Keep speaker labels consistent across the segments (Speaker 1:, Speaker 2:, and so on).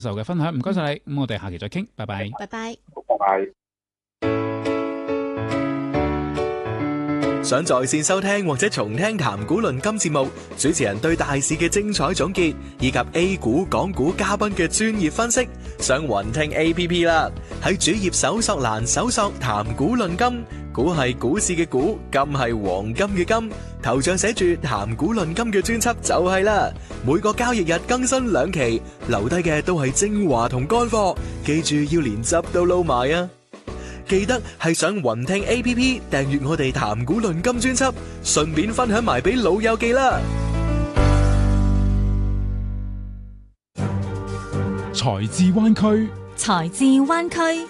Speaker 1: 受嘅分享，唔該晒你。咁我哋下期再傾，拜拜。
Speaker 2: 拜拜。
Speaker 3: 拜拜。
Speaker 4: 想在線收聽或者重聽談股論金節目，主持人對大市嘅精彩總結，以及 A 股、港股嘉賓嘅專業分析，上雲聽 APP 啦。喺主頁搜索欄搜索談股論金，股係股市嘅股，金係黃金嘅金，頭像寫住談股論金嘅專輯就係啦。每個交易日更新2期，留低嘅都係精華同乾貨，記住要連汁都撈埋啊！記得係上雲聽 APP 訂閱我哋談股論金專輯，順便分享埋俾老友記啦。
Speaker 1: 財智灣區，
Speaker 5: 財智灣區。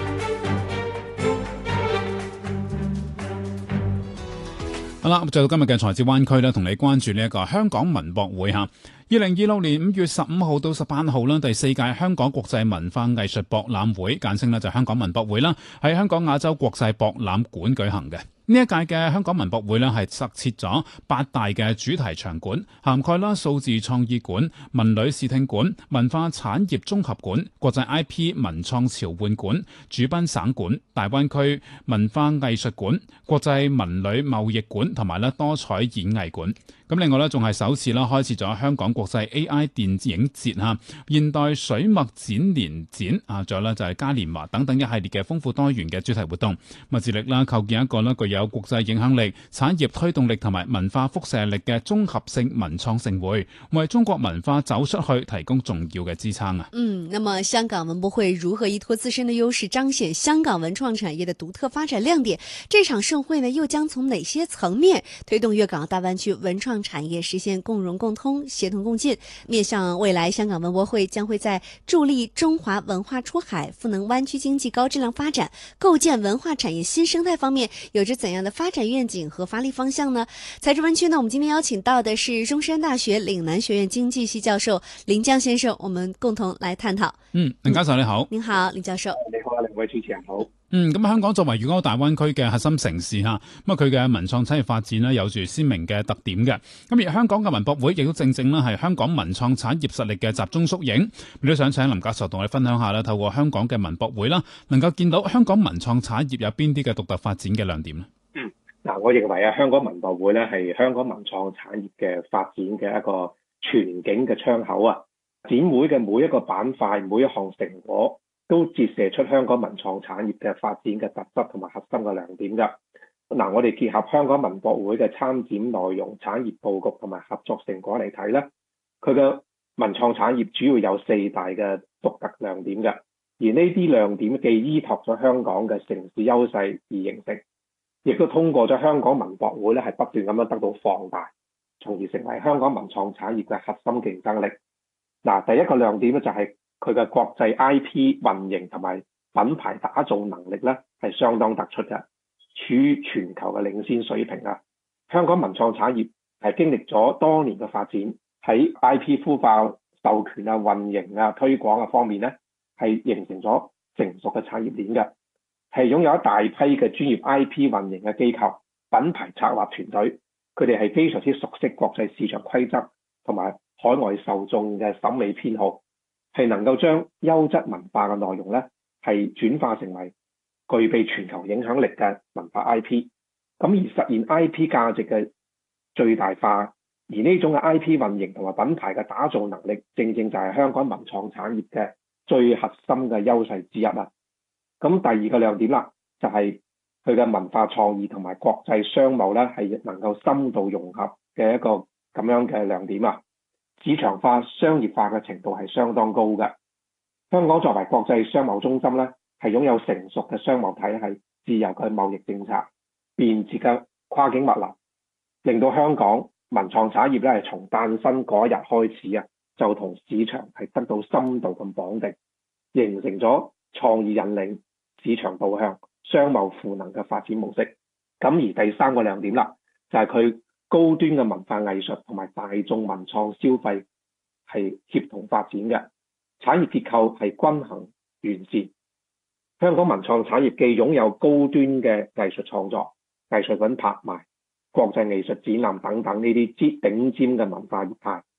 Speaker 1: 好啦，就到今日嘅財智灣區咧，同你關注呢一個香港文博會吓。2026年5月15號到18號啦，第4屆香港國際文化藝術博覽會，簡稱咧就香港文博會啦，喺香港亞洲國際博覽館舉行嘅。呢一屆嘅香港文博會咧係設咗8大嘅主題場館，涵蓋啦數字創意館、文旅視聽館、文化產業綜合館、國際 IP 文創潮玩館、主賓省館、大灣區文化藝術館、國際文旅貿易館同埋咧多彩演藝館。咁另外咧，仲係首次啦，開設咗香港國際 AI 電影節嚇、現代水墨展年展啊，仲有咧就係嘉年華等等一系列嘅豐富多元嘅主題活動，致力啦構建一個咧具有國際影響力、產業推動力同埋文化輻射力嘅綜合性文創盛會，為中國文化走出去提供重要嘅支撐啊！
Speaker 2: 那麼香港文博會如何依託自身的優勢，彰顯香港文創產業的獨特發展亮點？這場盛會呢，又將從哪些層面推動粵港澳大灣區文創產業實現共融共通、協同共進？面向未來，香港文博會將會在助力中華文化出海、賦能灣區經濟高質量發展、構建文化產業新生態方面，有着怎樣的發展願景和發力方向呢？財智灣區呢，我們今天邀請到的是中山大學嶺南學院經濟系教授林江先生，我們共同來探討。
Speaker 1: 林教授你好。
Speaker 2: 您好，林教授。
Speaker 3: 你好啊，兩位主持人好。
Speaker 1: 咁香港作為粵港澳大灣區嘅核心城市嚇，咁佢嘅文創產業發展呢，有住鮮明嘅特點嘅。咁而香港嘅文博會亦都正正咧係香港文創產業實力嘅集中縮影。你都想請林教授同我哋分享下啦，透過香港嘅文博會啦，能夠見到香港文創產業有邊啲嘅獨特發展嘅亮點呢？
Speaker 3: 我認為香港文博會咧係香港文創產業嘅發展嘅一個全景嘅窗口啊！展會嘅每一個板塊、每一項成果，都折射出香港文創產業嘅發展嘅特質同埋核心嘅亮點㗎。我哋結合香港文博會嘅參展內容、產業佈局同埋合作成果嚟睇咧，佢嘅文創產業主要有4大嘅獨特亮點㗎。而呢啲亮點既依託咗香港嘅城市優勢而形成，亦都通過咗香港文博會咧係不斷咁樣得到放大，從而成為香港文創產業嘅核心競爭力。第一個亮點咧就係佢嘅國際 IP 運營同埋品牌打造能力咧係相當突出嘅，處於全球嘅領先水平啊！香港文創產業係經歷咗多年嘅發展，喺 IP 孵化、授權啊、運營啊、推廣啊方面咧係形成咗成熟嘅產業鏈嘅，係擁有一大批嘅專業 IP 運營嘅機構、品牌策劃團隊，佢哋係非常之熟悉國際市場規則同埋海外受眾嘅審美偏好，係能夠將優質文化嘅內容咧係轉化成為具備全球影響力嘅文化 IP， 咁而實現 IP 價值嘅最大化。而呢種嘅 IP 運營同埋品牌嘅打造能力，正正就係香港文創產業嘅最核心嘅優勢之一啦。咁第二個亮點啦，就係佢嘅文化創意同埋國際商貿咧，係能夠深度融合嘅一個咁樣嘅亮點啊！市場化、商業化嘅程度係相當高嘅。香港作為國際商貿中心咧，係擁有成熟嘅商貿體系、自由嘅貿易政策、便捷嘅跨境物流，令到香港文創產業咧係從誕生嗰一日開始啊，就同市場係得到深度咁綁定，形成咗創意引領、市場導向、商貿賦能嘅發展模式。咁而第三個亮點啦，就係佢高端嘅文化藝術同埋大眾文創消費係協同發展嘅，產業結構係均衡完善。香港文創產業既擁有高端嘅藝術創作、藝術品拍賣、國際藝術展覽等等呢啲頂尖嘅文化業態，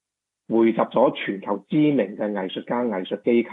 Speaker 3: 匯集咗全球知名嘅藝術家、藝術機構。